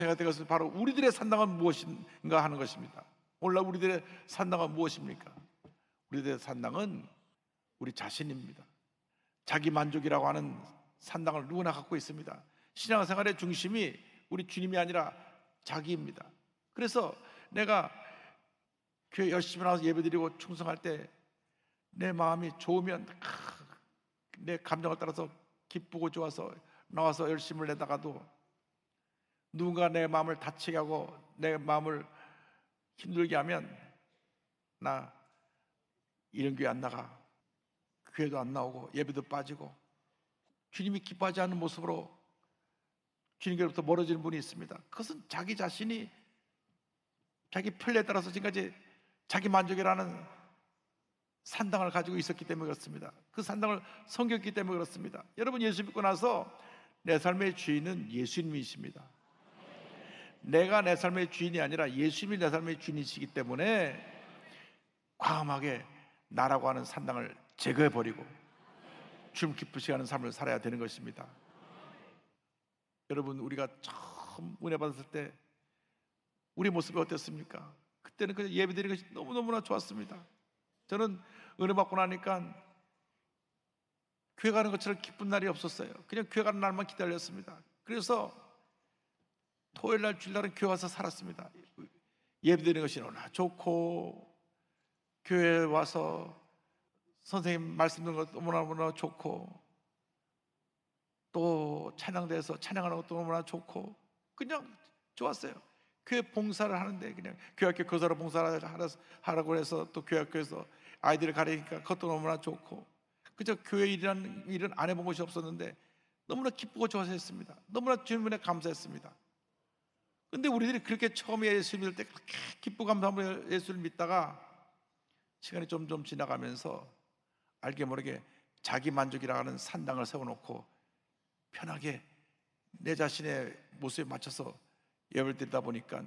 제가 되어서 바로 우리들의 산당은 무엇인가 하는 것입니다. 오늘날 우리들의 산당은 무엇입니까? 우리들의 산당은 우리 자신입니다. 자기 만족이라고 하는 산당을 누구나 갖고 있습니다. 신앙생활의 중심이 우리 주님이 아니라 자기입니다. 그래서 내가 교회 열심히 나와서 예배드리고 충성할 때 내 마음이 좋으면 내 감정을 따라서 기쁘고 좋아서 나와서 열심을 내다가도 누군가 내 마음을 다치게 하고 내 마음을 힘들게 하면 나 이런 교회 안 나가, 교회도 안 나오고 예배도 빠지고 주님이 기뻐하지 않는 모습으로 주님께로부터 멀어지는 분이 있습니다. 그것은 자기 자신이 자기 편리에 따라서 지금까지 자기 만족이라는 산당을 가지고 있었기 때문에 그렇습니다. 그 산당을 섬겼기 때문에 그렇습니다. 여러분, 예수 믿고 나서 내 삶의 주인은 예수님이십니다. 내가 내 삶의 주인이 아니라 예수님이 내 삶의 주인이시기 때문에 과감하게 나라고 하는 산당을 제거해버리고 주님 기쁘시게 하는 삶을 살아야 되는 것입니다. 여러분, 우리가 처음 은혜 받았을 때 우리 모습이 어땠습니까? 그때는 그냥 예배드리는 것이 너무너무나 좋았습니다. 저는 은혜 받고 나니까 교회 가는 것처럼 기쁜 날이 없었어요. 그냥 교회 가는 날만 기다렸습니다. 그래서 토요일 날, 주일 날은 교회 와서 살았습니다. 예배드리는 것이 너무나 좋고, 교회에 와서 선생님 말씀 듣는 것 너무나 좋고, 또 찬양대에서 찬양하는 것도 너무나 좋고, 그냥 좋았어요. 교회 봉사를 하는데 그냥 교회학교 교사로 봉사를 하라고 해서 또 교회학교에서 아이들을 가르치니까 그것도 너무나 좋고, 그저 교회 일이라는 일은 안 해본 것이 없었는데 너무나 기쁘고 좋아서 했습니다. 너무나 주님에 감사했습니다. 근데 우리들이 그렇게 처음에 예수 믿을 때 그렇게 기쁘고 감사하며 예수를 믿다가 시간이 점점 지나가면서 알게 모르게 자기 만족이라 하는 산당을 세워놓고 편하게 내 자신의 모습에 맞춰서 예배를 드리다 보니까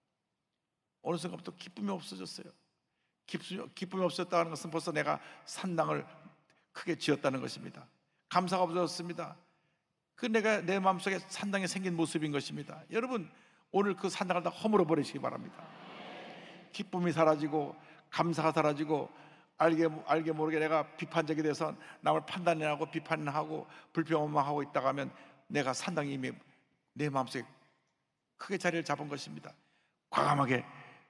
어느 순간부터 기쁨이 없어졌어요. 기쁨이 없어졌다는 것은 벌써 내가 산당을 크게 지었다는 것입니다. 감사가 없어졌습니다. 그 내가 내 마음속에 산당이 생긴 모습인 것입니다. 여러분, 오늘 그 산당을 다 허물어 버리시기 바랍니다. 기쁨이 사라지고 감사가 사라지고 알게 모르게 내가 비판적이 돼서 남을 판단하고 비판하고 불평하고 있다가 하면 내가 산당이 이미 내 마음속에 크게 자리를 잡은 것입니다. 과감하게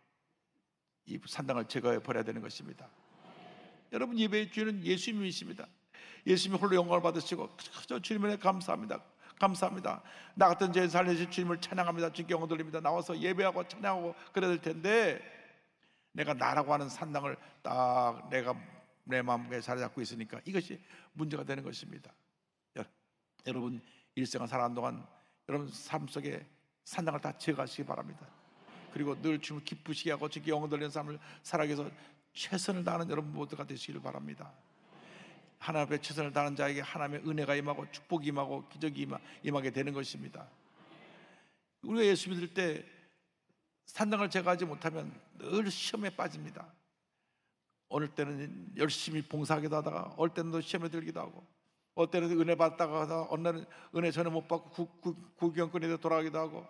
이 산당을 제거해 버려야 되는 것입니다. 여러분, 예배의 주인은 예수님이십니다. 예수님이 홀로 영광을 받으시고 저 주님에 감사합니다. 감사합니다. 나 같은 죄인 살리신 주님을 찬양합니다. 주님께 영광 돌립니다. 나와서 예배하고 찬양하고 그래야 될 텐데 내가 나라고 하는 산당을 딱 내가 내 마음에 자리 잡고 있으니까 이것이 문제가 되는 것입니다. 여러분, 일생을 살아가는 동안 여러분 삶 속에 산당을 다 제거하시기 바랍니다. 그리고 늘 주님을 기쁘시게 하고 주님께 영광 돌리는 삶을 살아가기 위해서 최선을 다하는 여러분 모두가 되시기를 바랍니다. 하나님 앞에 최선을 다하는 자에게 하나님의 은혜가 임하고 축복이 임하고 기적이 임하게 되는 것입니다. 우리가 예수 믿을 때 산당을 제거하지 못하면 늘 시험에 빠집니다. 어느 때는 열심히 봉사하기도 하다가 어느 때는 또 시험에 들기도 하고 어느 때는 은혜 받다가 하다가 어느 날은 은혜 전혀 못 받고 구경꾼에 돌아가기도 하고,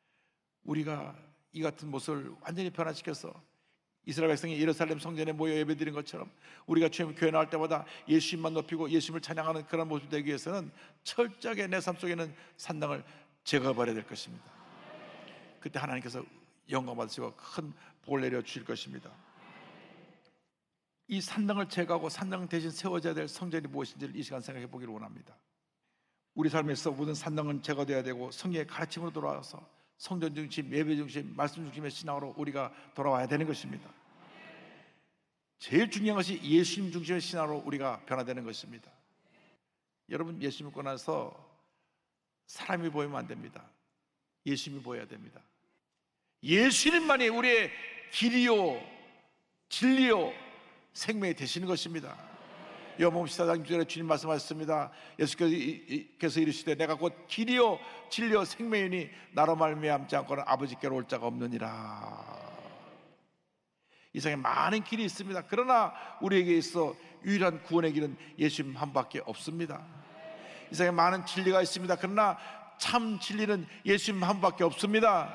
우리가 이 같은 모습을 완전히 변화시켜서 이스라엘 백성이 예루살렘 성전에 모여 예배드린 것처럼 우리가 주님 교회 나올 때마다 예수님만 높이고 예수님을 찬양하는 그런 모습이 되기 위해서는 철저하게 내 삶 속에 있는 산당을 제거해버려야 될 것입니다. 그때 하나님께서 영광 받으시고 큰 복을 내려 주실 것입니다. 이 산당을 제거하고 산당 대신 세워져야 될 성전이 무엇인지를 이 시간 생각해 보기를 원합니다. 우리 삶에서 모든 산당은 제거되어야 되고 성경의 가르침으로 돌아와서 성전 중심, 예배 중심, 말씀 중심의 신앙으로 우리가 돌아와야 되는 것입니다. 제일 중요한 것이 예수님 중심의 신앙으로 우리가 변화되는 것입니다. 여러분, 예수 믿고 나서 사람이 보이면 안 됩니다. 예수님이 보여야 됩니다. 예수님만이 우리의 길이요 진리요 생명이 되시는 것입니다. 요한복음 14장 6절에 주님 말씀하셨습니다. 예수께서 이르시되 내가 곧 길이요 진리요 생명이니 나로 말미암지 않고는 아버지께로 올 자가 없느니라. 이 세상에 많은 길이 있습니다. 그러나 우리에게 있어 유일한 구원의 길은 예수님 한 밖에 없습니다. 이 세상에 많은 진리가 있습니다. 그러나 참 진리는 예수님 한 분밖에 없습니다.